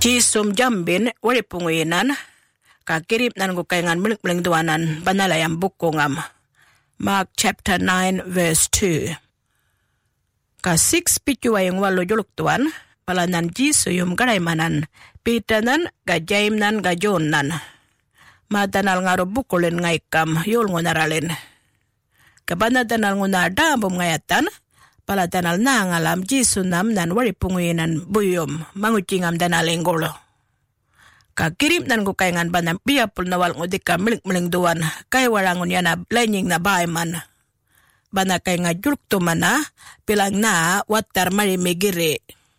Jisum jambin wali punguinan kakirip nan gukayangan milik-milik duanan banalayang bukungam. Mark chapter 9 verse 2. Ka 6 pituayang walo juluk tuan palanan Jisu yung garaymanan pitanan ga Jaimnan ga Jonnan. Madanal ngaro bukulin ngaykam yul ngunaralin. Kabanadanal ngunada bum ngayatan paladanal na ngalam Jisu nam nan wali punguinan buyom mangucingam danalinggolo. Kakirip nan gukayangan banam biyapul na wal ngudika milik-miling duan kay warangun yan na lanying na bayman. Bana kay nga juluk tumana pilang na watar marimigiri.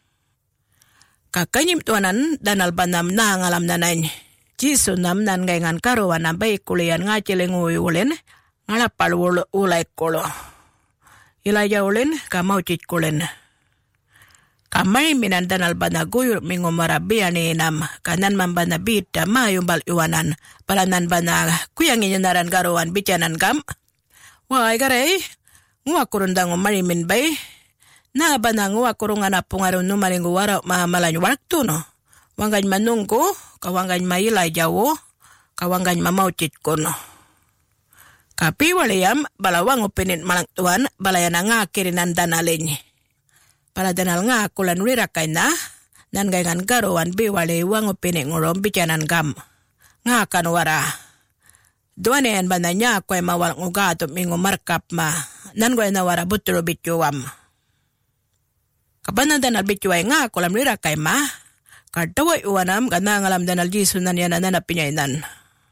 Kakanyim tuanan danal banam na ngalam nanay. Jisu nam nan ngayangan karuan na bay kulian nga chiling uyulin ngalapal ulay kolo. Ilaya ulin kamaucit kulin. Kamay minan danal bana guyur mingumara biyaninam kanan man bana bita mayumbal iwanan palanan bana kuyangin naran garuan bicanan kam. Wai garay, nguwa kurundang umarimin bay. Na bana nguwa kurungan apong arun numaringu waraw mahamalany waktu no. Wanggan manungko, kawanggan mailay jawo, kawanggan mamaucit ko no. Kapi waliyam balawang upinin malang tuan balayan nga kirinan danalin. Pala danal nga kulan rirakay na nan gayangan garuan biwali wang upinin ngurom bicanan kam. Nga kanwara. Duan yan ba na niya ako'y mawalang ugatop mingo markap ma nan goy nawara buturo bituwam. Kapanan danal bituway nga kulam rirakay ma kartaway uwanam ganangalam danal Jisu nan yan nanapinyayinan.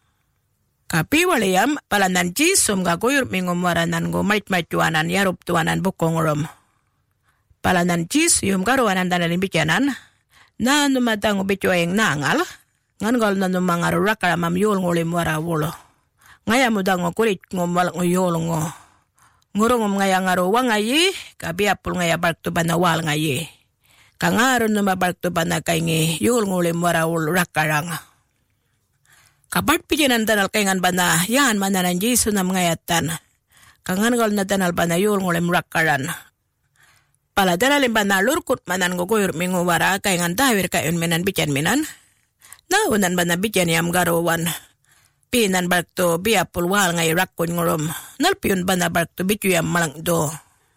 Kapi waliyam palanan Jisum gaguyur mingum waranan go mait-mait tuanan yarup tuanan bukong rom. Palanan Jisu yung garuanan danalin bicyanan na numatang ubituayang nangal ngangal na numangarurak karamam yul ngulim warawulo. Ngaya mudang kulit ngumal nguyul ngo. Ngurungum ngaya ngaruwang ngayi kabiapul ngaya bark tu banawal ngayi. Kangarun numabark tu banakay yul ngulim warawul rakarang. Kapat pijinan danal kaingan bana yan mananan Jisu na mangayatan. Kangangal na danal bana yul ngulim rakaran. Pala danalin bana lurkut manan guguyur mingwara kaingan tawir kayon minan bican minan. Naunan bana bican yam garuwan. Pinan barkto biapul wal ngay rakun ngurum. Nalpiyon bana barkto bicu yam malang do.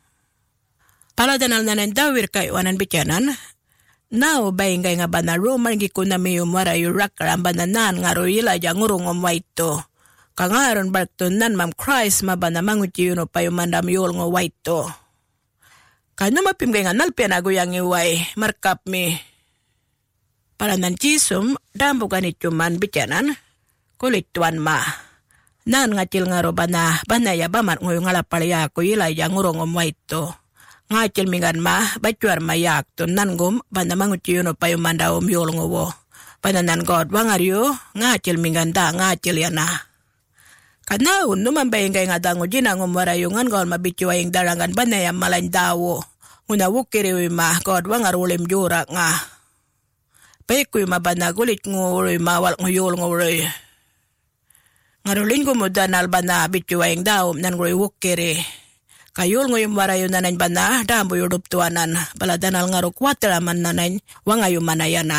Pala danal nanan tawir kayonan bicanan. Now bayingay nga bana roman gikuna miyum wara yurak karambanan nga royila jang ngurungom waito. Kangaron barkto nan mam Christ mabana manguti yuno payumandam yul ngo waito. Kanya mapimgay nga nalpian aguyang iway markap mi. Para nan Jisum dambo ganit yuman bityanan kulit tuan ma. Nan nga til nga ro bana banaya bamat ngoy nga lapalya ko yila jang ngurungom waito. Ngacil mingan ma bacuar mayak to nangum banda manguti yuno payumanda yul ngowo. Pananan God wangaryo ngacil mingan da ngacil yana. Kana numan bayingay nga dango jinangum warayungan gol mabicuaying darangan banayam malain dawo. Nguna wukiriwi ma God wangarulim jura nga. Paikuy mabana gulit nguroy mawal nguyul nguroy. Ngarulin kumudanal bana bicuaying dawo nan nguroy wukiri. Kayul ngoyong warayo nanan bana dambo yurup tuanan baladanal ngaruk wateraman nanan wangayo manayana.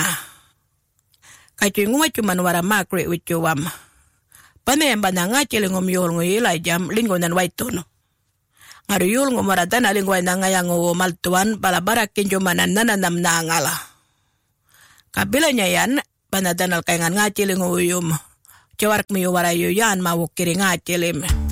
Kaytoy ngumay cuman wara makri wituwam. Panayam bana nga chilingom yul ngoyilay jam linggonan waitun. Ngaru yul ngumaradan alingway na ngayang maltuan balabarakin cumanan nananam na ngala. Kabila niya yan, banadanal kayangan nga chilingom uyum. Cawark miyo warayo yan mawukiri nga chilim.